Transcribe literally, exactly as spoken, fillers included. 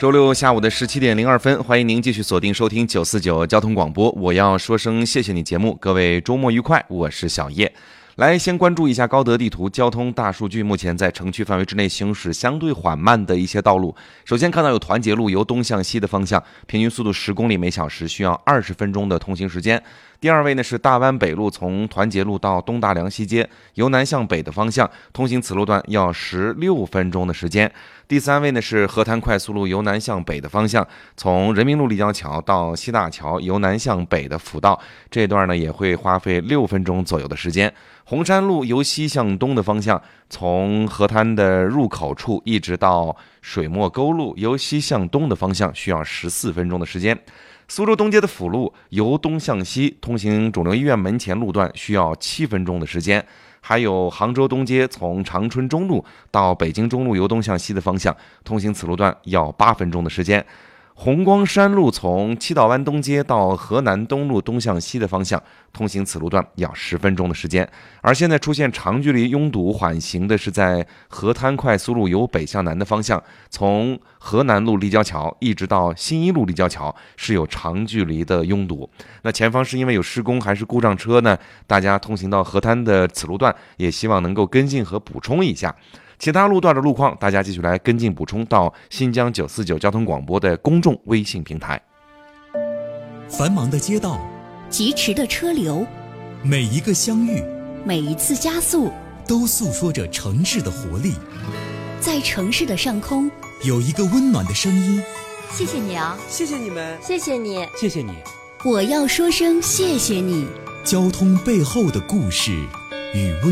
周六下午的十七点零二分，欢迎您继续锁定收听九四九交通广播。我要说声谢谢你节目，各位周末愉快，我是小叶。来，先关注一下高德地图交通大数据，目前在城区范围之内行驶相对缓慢的一些道路。首先看到有团结路由东向西的方向，平均速度十公里每小时，需要二十分钟的通行时间。第二位呢是大湾北路，从团结路到东大梁西街，由南向北的方向，通行此路段要十六分钟的时间。第三位呢是河滩快速路，由南向北的方向，从人民路立交桥到西大桥，由南向北的辅道，这段呢也会花费六分钟左右的时间。红山路由西向东的方向，从河滩的入口处一直到水墨沟路，由西向东的方向需要十四分钟的时间。苏州东街的辅路由东向西，通行肿瘤医院门前路段需要七分钟的时间。还有杭州东街从长春中路到北京中路由东向西的方向，通行此路段要八分钟的时间。红光山路从七道湾东街到河南东路东向西的方向，通行此路段要十分钟的时间。而现在出现长距离拥堵缓行的是在河滩快速路由北向南的方向，从河南路立交桥一直到新一路立交桥是有长距离的拥堵。那前方是因为有施工还是故障车呢？大家通行到河滩的此路段也希望能够跟进和补充一下。其他路段的路况，大家继续来跟进补充到新疆九四九交通广播的公众微信平台。 繁忙的街道， 疾驰的车流， 每一个相遇， 每一次加速， 都诉说着城市的活力。 在城市的上空， 有一个温暖的声音。 谢谢你啊， 谢谢你们， 谢谢你， 谢谢你。 我要说声谢谢你。 交通背后的故事与温